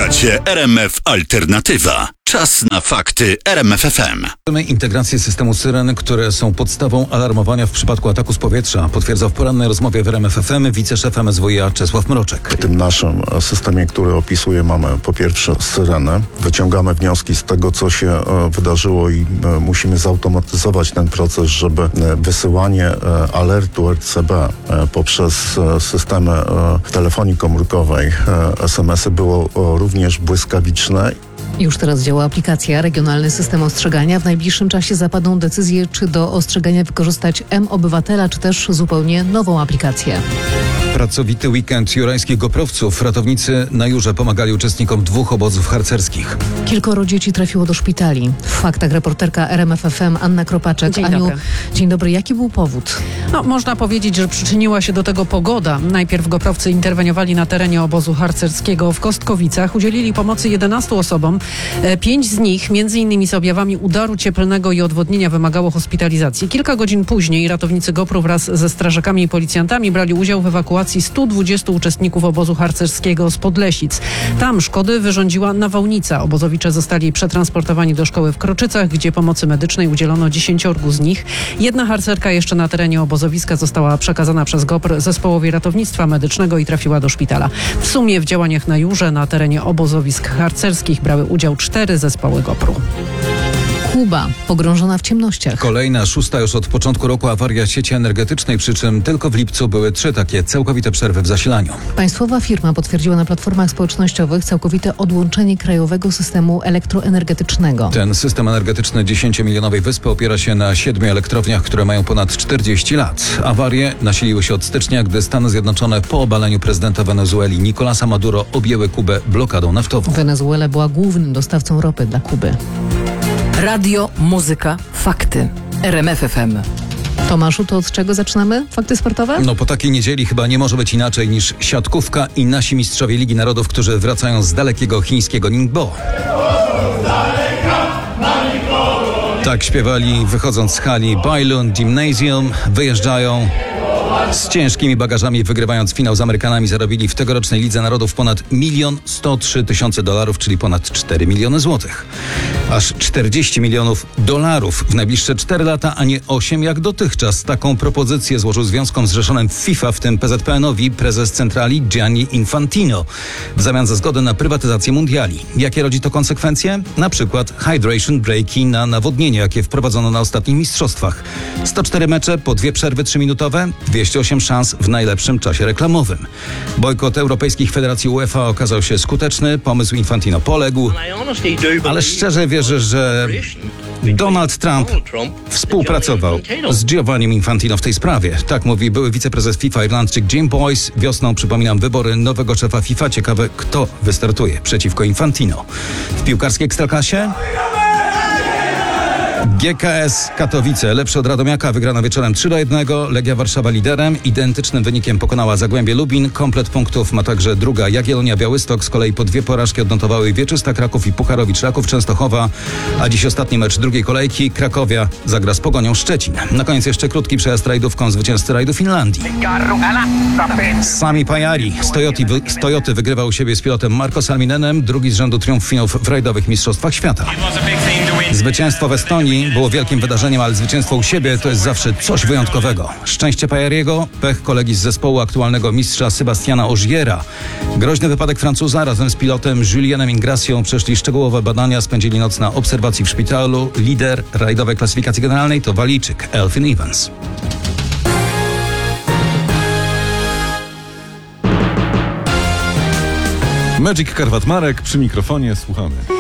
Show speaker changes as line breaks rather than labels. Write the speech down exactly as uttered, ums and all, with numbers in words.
Słuchacie R M F Alternatywa. Czas na fakty R M F F M.
Integrację systemu syren, które są podstawą alarmowania w przypadku ataku z powietrza, potwierdza w porannej rozmowie w R M F F M wiceszef M S W iA Czesław Mroczek.
W tym naszym systemie, który opisuję, mamy po pierwsze syreny. Wyciągamy wnioski z tego, co się e, wydarzyło i e, musimy zautomatyzować ten proces, żeby e, wysyłanie e, alertu R C B e, poprzez e, systemy e, telefonii komórkowej, e, es em esy było e, również błyskawiczne.
Już teraz działa aplikacja Regionalny System Ostrzegania. W najbliższym czasie zapadną decyzje, czy do ostrzegania wykorzystać M-Obywatela, czy też zupełnie nową aplikację.
Pracowity weekend jurajskich goprowców. Ratownicy na Jurze pomagali uczestnikom dwóch obozów harcerskich.
Kilkoro dzieci trafiło do szpitali. W faktach reporterka R M F F M Anna Kropaczek.
Dzień
Aniu,
dobry.
Dzień dobry. Jaki był powód?
No, można powiedzieć, że przyczyniła się do tego pogoda. Najpierw goprowcy interweniowali na terenie obozu harcerskiego w Kostkowicach. Udzielili pomocy jedenastu osobom. Pięć z nich, między innymi z objawami udaru cieplnego i odwodnienia, wymagało hospitalizacji. Kilka godzin później ratownicy GoPru wraz ze strażakami i policjantami brali udział w ewakuacji stu dwudziestu uczestników obozu harcerskiego z Podlesic. Tam szkody wyrządziła nawałnica. Obozowicze zostali przetransportowani do szkoły w Kroczycach, gdzie pomocy medycznej udzielono dziesięciorgu z nich. Jedna harcerka jeszcze na terenie obozowiska została przekazana przez GoPr zespołowi ratownictwa medycznego i trafiła do szpitala. W sumie w działaniach na Jurze na terenie obozowisk harcerskich brały udział cztery zespoły GoPru.
Kuba, pogrążona w ciemnościach.
Kolejna, szósta już od początku roku awaria sieci energetycznej, przy czym tylko w lipcu były trzy takie całkowite przerwy w zasilaniu.
Państwowa firma potwierdziła na platformach społecznościowych całkowite odłączenie krajowego systemu elektroenergetycznego.
Ten system energetyczny dziesięciomilionowej wyspy opiera się na siedmiu elektrowniach, które mają ponad czterdzieści lat. Awarie nasiliły się od stycznia, gdy Stany Zjednoczone po obaleniu prezydenta Wenezueli Nicolasa Maduro objęły Kubę blokadą naftową.
Wenezuela była głównym dostawcą ropy dla Kuby.
Radio, muzyka, fakty. R M F F M.
Tomaszu, to od czego zaczynamy? Fakty sportowe?
No po takiej niedzieli chyba nie może być inaczej niż siatkówka i nasi mistrzowie Ligi Narodów, którzy wracają z dalekiego chińskiego Ningbo. Tak śpiewali wychodząc z hali Bajlun Gymnasium, wyjeżdżają z ciężkimi bagażami, wygrywając finał z Amerykanami. Zarobili w tegorocznej Lidze Narodów ponad milion sto trzy tysiące dolarów, czyli ponad cztery miliony złotych. Aż czterdzieści milionów dolarów w najbliższe cztery lata, a nie osiem jak dotychczas. Taką propozycję złożył związkom zrzeszonym w FIFA, w tym P Z P N-owi, prezes centrali Gianni Infantino, w zamian za zgodę na prywatyzację mundiali. Jakie rodzi to konsekwencje? Na przykład hydration breaki na nawodnienie, jakie wprowadzono na ostatnich mistrzostwach. sto cztery mecze po dwie przerwy trzyminutowe, dwieście osiem szans w najlepszym czasie reklamowym. Bojkot europejskich federacji UEFA okazał się skuteczny, pomysł Infantino poległ, ale szczerze wierzę, że Donald Trump współpracował z Giovannim Infantino w tej sprawie. Tak mówi były wiceprezes FIFA Irlandczyk Jim Boyce. Wiosną, przypominam, wybory nowego szefa FIFA. Ciekawe, kto wystartuje przeciwko Infantino. W piłkarskiej ekstraklasie G K S Katowice, lepszy od Radomiaka, wygrano wieczorem trzy do jednego. Legia Warszawa liderem. Identycznym wynikiem pokonała Zagłębie Lubin. Komplet punktów ma także druga Jagiellonia Białystok. Z kolei po dwie porażki odnotowały Wieczysta Kraków i Pucharowicz Raków Częstochowa. A dziś ostatni mecz drugiej kolejki. Krakowia zagra z Pogonią Szczecin. Na koniec jeszcze krótki przejazd rajdówką zwycięzcy rajdu Finlandii. Sami Pajari z Toyoty, z Toyoty wygrywa u siebie z pilotem Marco Salminenem. Drugi z rzędu triumf finałów w rajdowych mistrzostwach świata. Zwycięstwo w Estonii było wielkim wydarzeniem, ale zwycięstwo u siebie to jest zawsze coś wyjątkowego. Szczęście Pajariego, pech kolegi z zespołu aktualnego mistrza Sebastiana Ogiera. Groźny wypadek Francuza razem z pilotem Julienem Ingracią przeszli szczegółowe badania, spędzili noc na obserwacji w szpitalu. Lider rajdowej klasyfikacji generalnej to Walijczyk Elfyn Evans.
Magic Karwat Marek przy mikrofonie, słuchamy.